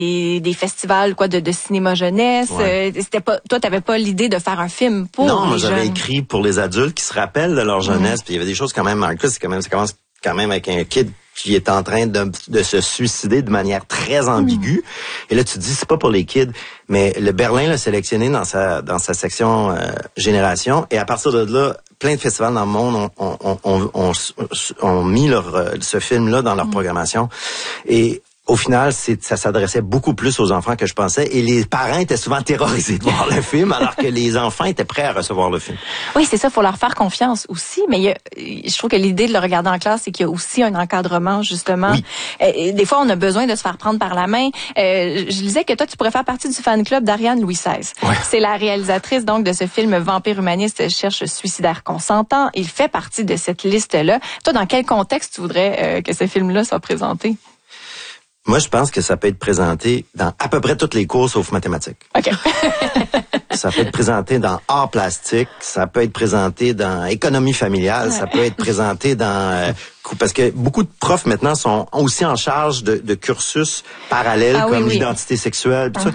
des festivals de cinéma jeunesse. Ouais. C'était pas, toi, t'avais pas l'idée de faire un film pour non, les moi, j'avais jeunes. écrit pour les adultes qui se rappellent de leur jeunesse. Puis il y avait des choses quand même. En plus, ça commence quand même avec un kid qui est en train de se suicider de manière très ambiguë. Et là, tu te dis, c'est pas pour les kids. Mais le Berlin l'a sélectionné dans sa section génération. Et à partir de là, plein de festivals dans le monde ont mis ce film-là dans leur programmation. Et au final, ça s'adressait beaucoup plus aux enfants que je pensais. Et les parents étaient souvent terrorisés de voir le film, alors que les enfants étaient prêts à recevoir le film. Oui, c'est ça, faut leur faire confiance aussi. Mais je trouve que l'idée de le regarder en classe, c'est qu'il y a aussi un encadrement, justement. Oui. Des fois, on a besoin de se faire prendre par la main. Je lisais que toi, tu pourrais faire partie du fan club d'Ariane Louis XVI. Ouais. C'est la réalisatrice, donc, de ce film Vampire humaniste cherche suicidaire consentant. Il fait partie de cette liste-là. Toi, dans quel contexte tu voudrais que ce film-là soit présenté? Moi, je pense que ça peut être présenté dans à peu près toutes les cours sauf mathématiques. OK. Ça peut être présenté dans art plastique, ça peut être présenté dans économie familiale, ça peut être présenté dans parce que beaucoup de profs maintenant sont aussi en charge de cursus parallèles comme l'identité sexuelle. Tout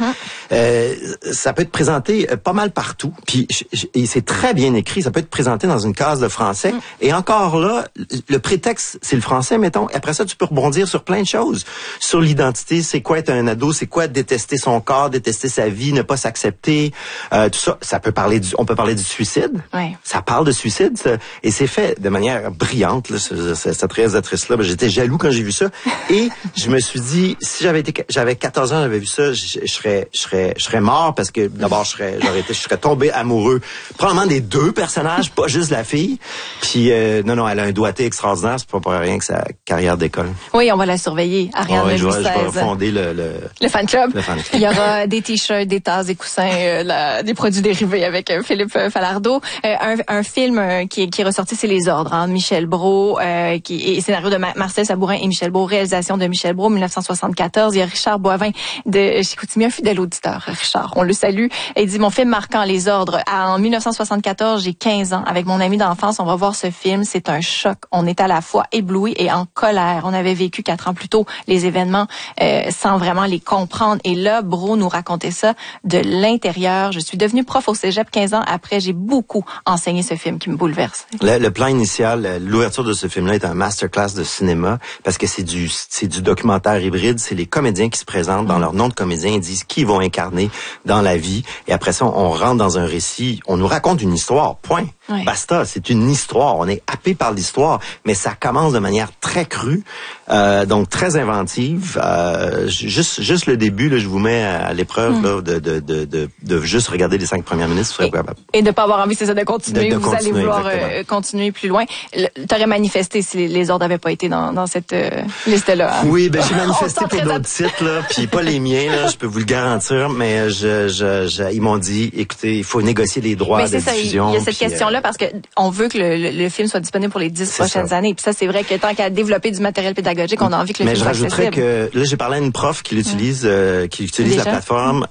ça. Ça peut être présenté pas mal partout. Puis et c'est très bien écrit. Ça peut être présenté dans une case de français. Et encore là, le prétexte c'est le français, mettons. Et après ça, tu peux rebondir sur plein de choses. Sur l'identité, c'est quoi être un ado, c'est quoi détester son corps, détester sa vie, ne pas s'accepter. Tout ça, on peut parler du suicide. Ouais. Ça parle de suicide, ça, et c'est fait de manière brillante. Là, cette réalisatrice-là, j'étais jaloux quand j'ai vu ça. Et je me suis dit, si j'avais 14 ans, j'avais vu ça, je serais mort parce que d'abord je serais tombé amoureux, probablement des deux personnages, pas juste la fille. Puis non, elle a un doigté extraordinaire, c'est pas pour rien que sa carrière décolle. Oui, on va la surveiller, Ariane Louis XVI. Je vais fonder le fan club. Il y aura des t-shirts, des tasses, des coussins, des produits dérivés avec Philippe Falardeau. Un film qui est ressorti, c'est Les Ordres, hein, Michel Brault, et scénario de Marcel Sabourin et Michel Brault, réalisation de Michel Brault, 1974. Il y a Richard Boivin de Chicoutimi, un fidèle auditeur, Richard. On le salue. Et il dit, mon film marquant, Les Ordres. En 1974, j'ai 15 ans. Avec mon ami d'enfance, on va voir ce film. C'est un choc. On est à la fois ébloui et en colère. On avait vécu 4 ans plus tôt les événements sans vraiment les comprendre. Et là, Brault nous racontait ça de l'intérieur. Je suis devenue prof au cégep 15 ans après. J'ai beaucoup enseigné ce film qui me bouleverse. Le plan initial, l'ouverture de ce film-là est un masterclass de cinéma parce que c'est du documentaire hybride. C'est les comédiens qui se présentent dans leur nom de comédien et disent qui ils vont incarner dans la vie. Et après ça, on rentre dans un récit. On nous raconte une histoire. Point. Ouais. Basta. C'est une histoire. On est happé par l'histoire, mais ça commence de manière très crue, donc très inventive. Juste le début, là, je vous mets à l'épreuve là, de juste regarder les 5 premières minutes. Et de pas avoir envie, c'est ça, de continuer. Vous allez vouloir continuer plus loin. T'aurais manifesté si Les Ordres n'avaient pas été dans cette liste-là. Hein? Oui, j'ai manifesté pour d'autres titres, là, puis pas les miens, là, je peux vous le garantir, mais ils m'ont dit, écoutez, il faut négocier les droits de diffusion. Il y a cette question-là parce que on veut que le film soit disponible pour les 10 prochaines années. Puis ça, c'est vrai que tant qu'à développer du matériel pédagogique, on a envie que le film soit accessible. Mais je rajouterais que, là, j'ai parlé à une prof qui l'utilise, la plateforme,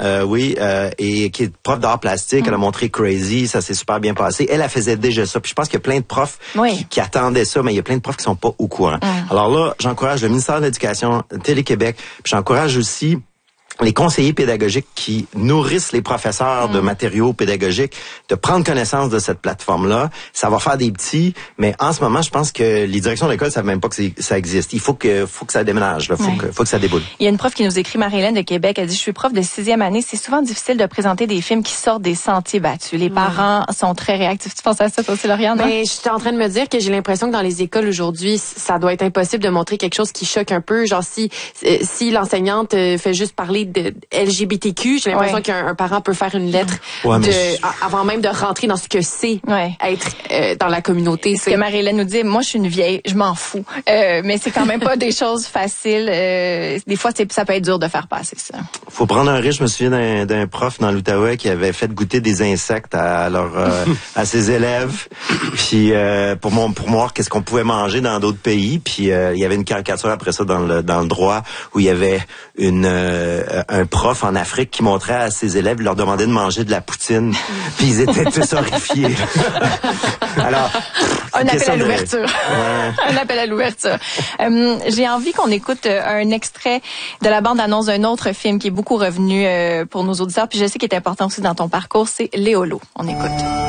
et qui est prof d'art plastique. Elle a montré Crazy, ça s'est super bien passé. Elle faisait déjà ça. Puis je pense qu'il y a plein de profs qui attendaient ça, mais il y a plein de profs qui sont pas au courant. Alors là, j'encourage le ministère de l'Éducation, Télé-Québec, puis j'encourage aussi les conseillers pédagogiques qui nourrissent les professeurs de matériaux pédagogiques de prendre connaissance de cette plateforme-là. Ça va faire des petits, mais en ce moment, je pense que les directions de l'école savent même pas que ça existe. Il faut que ça déménage, là. Faut que ça déboule. Il y a une prof qui nous écrit, Marie-Hélène de Québec, elle dit, je suis prof de 6e année, c'est souvent difficile de présenter des films qui sortent des sentiers battus. Les parents sont très réactifs. Tu penses à ça, toi aussi, Lauriane? Mais je suis en train de me dire que j'ai l'impression que dans les écoles aujourd'hui, ça doit être impossible de montrer quelque chose qui choque un peu. Genre, si l'enseignante fait juste parler de LGBTQ, j'ai l'impression qu'un parent peut faire une lettre avant même de rentrer dans ce que c'est être dans la communauté. Ce que Marie-Hélène nous dit, moi je suis une vieille, je m'en fous. Mais c'est quand même pas des choses faciles. Des fois, ça peut être dur de faire passer ça. Faut prendre un risque. Je me souviens d'un prof dans l'Outaouais qui avait fait goûter des insectes à ses élèves. Puis pour voir qu'est-ce qu'on pouvait manger dans d'autres pays. Puis il y avait une caricature après ça dans le droit où il y avait une un prof en Afrique qui montrait à ses élèves, il leur demandait de manger de la poutine, puis ils étaient tous horrifiés. Alors, un appel à l'ouverture. Ouais. Un appel à l'ouverture. J'ai envie qu'on écoute un extrait de la bande-annonce d'un autre film qui est beaucoup revenu pour nos auditeurs, puis je sais qu'il est important aussi dans ton parcours, c'est Léolo. On écoute.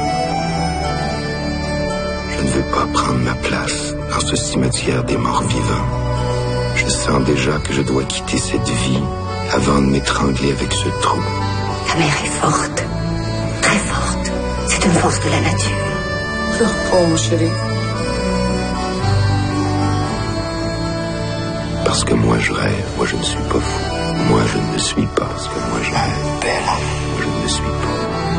Je ne veux pas prendre ma place dans ce cimetière des morts vivants. Je sens déjà que je dois quitter cette vie avant de m'étrangler avec ce trou. Ta mère est forte, très forte. C'est une force de la nature. Pleure pas, mon chéri. Parce que moi je rêve, moi je ne suis pas fou. Moi je ne le suis pas, parce que moi je rêve. Bella, moi je ne le suis pas.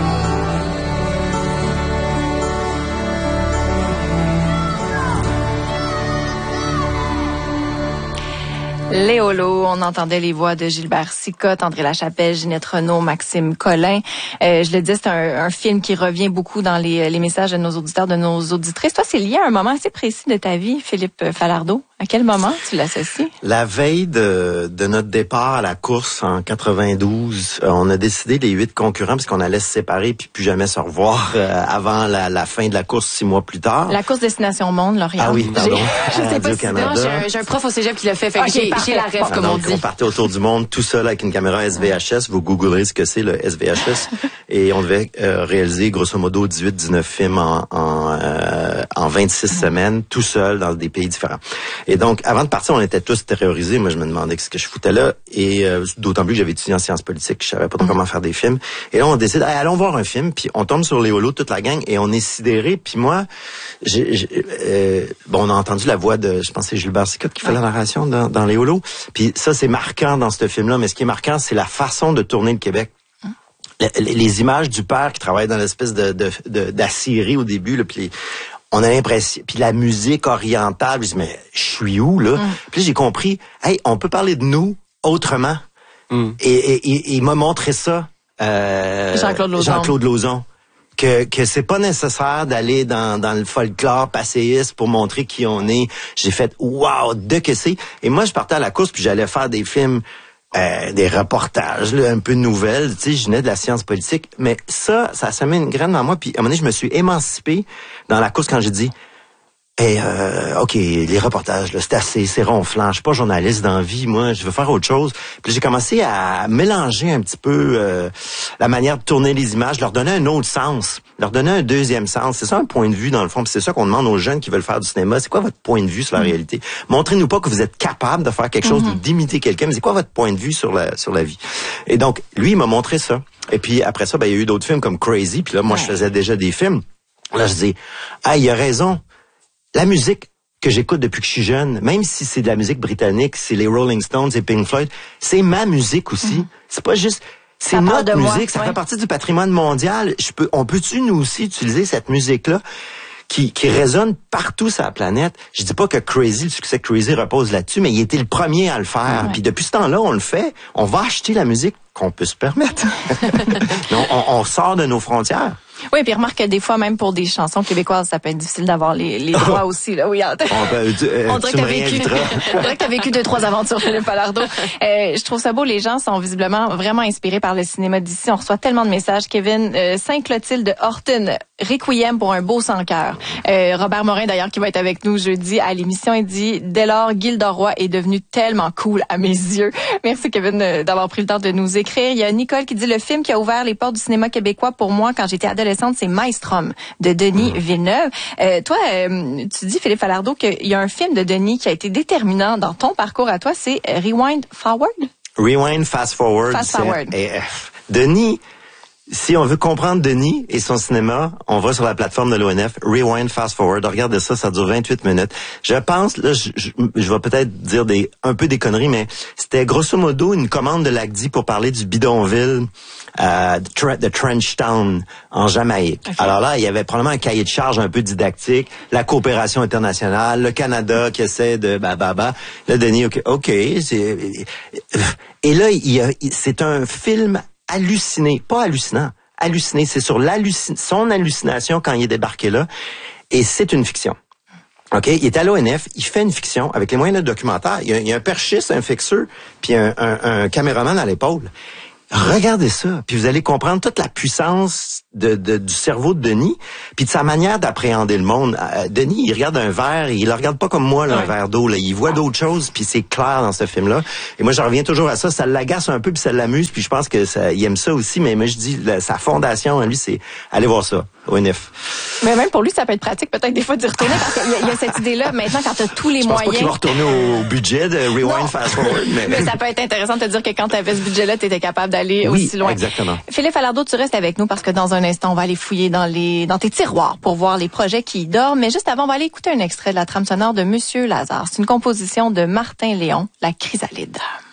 Léolo, on entendait les voix de Gilbert Sicotte, André Lachapelle, Ginette Renaud, Maxime Collin. Je le dis, c'est un film qui revient beaucoup dans les messages de nos auditeurs, de nos auditrices. Toi, c'est lié à un moment assez précis de ta vie, Philippe Falardeau. À quel moment tu l'associes? La veille de notre départ à la course en 92, on a décidé les 8 concurrents parce qu'on allait se séparer puis plus jamais se revoir avant la fin de la course 6 mois plus tard. La course Destination Monde, Lauriane. Ah oui, pardon. Je sais pas si non, j'ai un prof au cégep qui l'a fait. J'ai la rêve, comme on dit. On partait autour du monde tout seul avec une caméra SVHS. Vous googlerez ce que c'est, le SVHS. Et on devait réaliser grosso modo 18-19 films en 26 semaines, tout seul dans des pays différents. Et donc, avant de partir, on était tous terrorisés. Moi, je me demandais ce que je foutais là. Et d'autant plus que j'avais étudié en sciences politiques, je savais pas trop comment faire des films. Et là, on décide, allons voir un film. Puis on tombe sur Léolo, toute la gang, et on est sidérés. Puis moi, on a entendu la voix de, je pense que c'est Gilbert Sicotte qui fait la narration dans Léolo. Puis ça, c'est marquant dans ce film-là. Mais ce qui est marquant, c'est la façon de tourner le Québec. Les images du père qui travaille dans l'espèce d'Assyrie au début, là, puis on a l'impression, puis la musique orientale, je dis, mais je suis où, là? Puis j'ai compris, hey, on peut parler de nous autrement. Et il m'a montré ça, Jean-Claude Lauzon. Que c'est pas nécessaire d'aller dans le folklore passéiste pour montrer qui on est. J'ai fait, wow, de que c'est. Et moi, je partais à la course, puis j'allais faire des films, des reportages, là, un peu de nouvelles, tu sais, je venais de la science politique, mais ça met une graine dans moi, puis à un moment donné, je me suis émancipé dans la course quand j'ai dit, OK, les reportages, là, c'est assez, c'est ronflant, je suis pas journaliste dans la vie, moi, je veux faire autre chose. Puis j'ai commencé à mélanger un petit peu la manière de tourner les images, leur donner un autre sens, leur donner un deuxième sens. C'est ça un point de vue, dans le fond, puis c'est ça qu'on demande aux jeunes qui veulent faire du cinéma. C'est quoi votre point de vue sur la réalité? Montrez-nous pas que vous êtes capable de faire quelque chose, ou d'imiter quelqu'un, mais c'est quoi votre point de vue sur la vie? Et donc, lui, il m'a montré ça. Et puis après ça, il y a eu d'autres films comme Crazy, puis là, moi, je faisais déjà des films. Là, je dis, il a raison. La musique que j'écoute depuis que je suis jeune, même si c'est de la musique britannique, c'est les Rolling Stones et Pink Floyd, c'est ma musique aussi. C'est pas juste, c'est notre musique, ça fait partie du patrimoine mondial. On peut-tu nous aussi utiliser cette musique-là qui résonne partout sur la planète? Je dis pas que Crazy, le succès de Crazy repose là-dessus, mais il était le premier à le faire. Puis depuis ce temps-là, on le fait. On va acheter la musique qu'on peut se permettre. on sort de nos frontières. Oui, puis remarque que des fois, même pour des chansons québécoises, ça peut être difficile d'avoir les droits aussi. Là. Oui, on dirait que tu as vécu 2-3 aventures, Philippe Falardeau. Je trouve ça beau. Les gens sont visiblement vraiment inspirés par le cinéma d'ici. On reçoit tellement de messages. Kevin, Sainte-Clotilde Horton, Requiem pour un beau sans cœur. Robert Morin, d'ailleurs, qui va être avec nous jeudi à l'émission, il dit, dès lors, Gilda Roy est devenue tellement cool à mes yeux. Merci, Kevin, d'avoir pris le temps de nous écrire. Il y a Nicole qui dit, le film qui a ouvert les portes du cinéma québécois pour moi quand j'étais adolescente, c'est Maelstrom de Denis Villeneuve. Toi, tu dis, Philippe Falardeau, qu'il y a un film de Denis qui a été déterminant dans ton parcours à toi, c'est Rewind Forward? Rewind Fast Forward. Denis, si on veut comprendre Denis et son cinéma, on va sur la plateforme de l'ONF, Rewind Fast Forward. Regardez ça, ça dure 28 minutes. Je pense, là, je vais peut-être dire un peu des conneries, mais c'était grosso modo une commande de l'ACDI pour parler du bidonville de Trenchtown en Jamaïque. Okay. Alors là, il y avait probablement un cahier de charge un peu didactique, la coopération internationale, le Canada qui essaie de Là, Denis, OK. Et là, c'est un film halluciné, pas hallucinant, halluciné. C'est sur son hallucination quand il est débarqué là. Et c'est une fiction. OK, il est à l'ONF, il fait une fiction avec les moyens de documentaire. Il y a un perchiste, un fixeur, puis un caméraman à l'épaule. Regardez ça, puis vous allez comprendre toute la puissance du cerveau de Denis, puis de sa manière d'appréhender le monde. Denis, il regarde un verre, il le regarde pas comme moi, là, un verre d'eau. Là. Il voit d'autres choses, puis c'est clair dans ce film-là. Et moi, je reviens toujours à ça. Ça l'agace un peu, puis ça l'amuse, puis je pense que il aime ça aussi. Mais moi, je dis, sa fondation, lui, c'est aller voir ça, ONF. Mais même pour lui, ça peut être pratique peut-être des fois d'y retourner, parce qu'il y a cette idée-là. Maintenant, quand tu as tous les je pense moyens... pas qu'il va retourner au budget de Rewind Fast Forward. Mais ça peut être intéressant de te dire que quand tu avais ce budget-là, tu étais capable d'aller aussi loin. Exactement. Philippe Falardeau, tu restes avec nous parce que dans un instant, on va aller fouiller dans tes tiroirs pour voir les projets qui y dorment. Mais juste avant, on va aller écouter un extrait de la trame sonore de Monsieur Lazare. C'est une composition de Martin Léon, La Chrysalide.